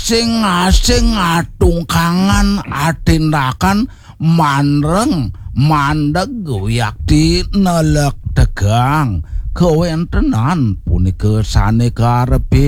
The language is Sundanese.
masing-masing atungkangan atindakan mandreng mandeg yakti nelek tegang kewentenan punika sane karepe